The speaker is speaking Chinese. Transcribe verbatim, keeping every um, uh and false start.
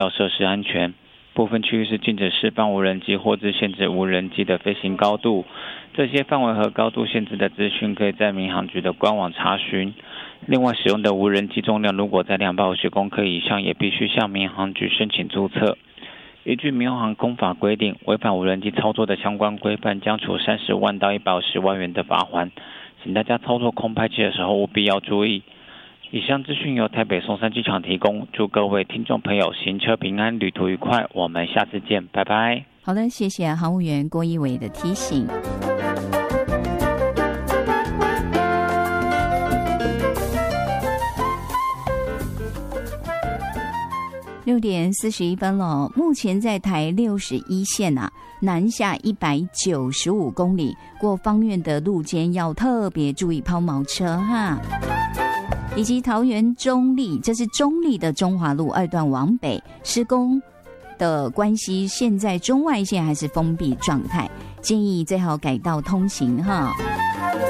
设施安全。部分区域是禁止释放无人机或是限制无人机的飞行高度。这些范围和高度限制的资讯可以在民航局的官网查询。另外，使用的无人机重量如果在两百五十公克以上，也必须向民航局申请注册。依据民航空法规定，违反无人机操作的相关规范，将处三十万到一百五十万元的罚锾。请大家操作空拍机的时候务必要注意。以上资讯由台北松山机场提供，祝各位听众朋友行车平安，旅途愉快，我们下次见，拜拜。 好的，谢谢航务员郭一伟的提醒。六点四十一分了，目前在台六十一线啊，南下一百九十五公里，过芳苑的路肩要特别注意抛锚车哈。以及桃园中立，这是中立的中华路二段往北施工的关系，现在中外线还是封闭状态，建议最好改道通行哈。